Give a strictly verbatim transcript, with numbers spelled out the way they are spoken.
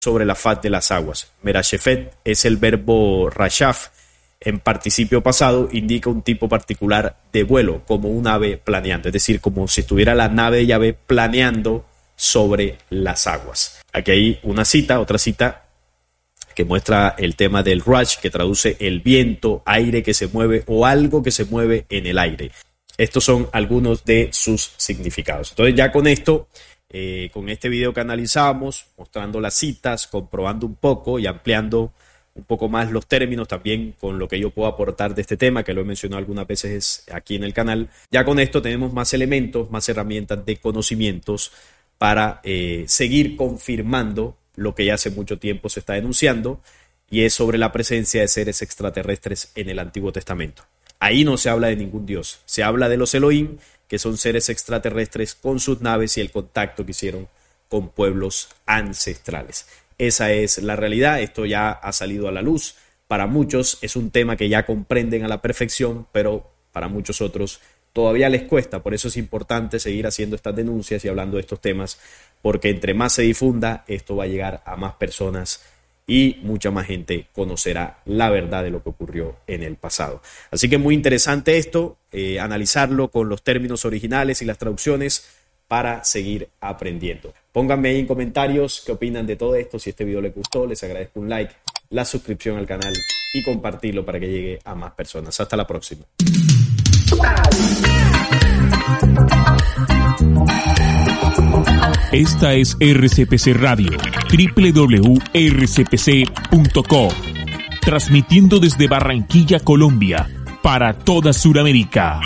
sobre la faz de las aguas. Merashefet es el verbo rashaf en participio pasado, indica un tipo particular de vuelo, como un ave planeando, es decir, como si estuviera la nave de Yahvé planeando sobre las aguas. Aquí hay una cita, otra cita que muestra el tema del rush, que traduce el viento, aire que se mueve o algo que se mueve en el aire. Estos son algunos de sus significados. Entonces ya con esto, eh, con este video que analizamos, mostrando las citas, comprobando un poco y ampliando un poco más los términos también con lo que yo puedo aportar de este tema, que lo he mencionado algunas veces aquí en el canal. Ya con esto tenemos más elementos, más herramientas de conocimientos para eh, seguir confirmando lo que ya hace mucho tiempo se está denunciando, y es sobre la presencia de seres extraterrestres en el Antiguo Testamento. Ahí no se habla de ningún dios, se habla de los Elohim, que son seres extraterrestres con sus naves y el contacto que hicieron con pueblos ancestrales. Esa es la realidad, esto ya ha salido a la luz. Para muchos es un tema que ya comprenden a la perfección, pero para muchos otros todavía les cuesta. Por eso es importante seguir haciendo estas denuncias y hablando de estos temas, porque entre más se difunda, esto va a llegar a más personas y mucha más gente conocerá la verdad de lo que ocurrió en el pasado. Así que muy interesante esto, eh, analizarlo con los términos originales y las traducciones para seguir aprendiendo. Pónganme ahí en comentarios qué opinan de todo esto. Si este video les gustó, les agradezco un like, la suscripción al canal y compartirlo para que llegue a más personas. Hasta la próxima. Esta es R C P C Radio, doble u doble u doble u punto r c p c punto com, transmitiendo desde Barranquilla, Colombia, para toda Sudamérica.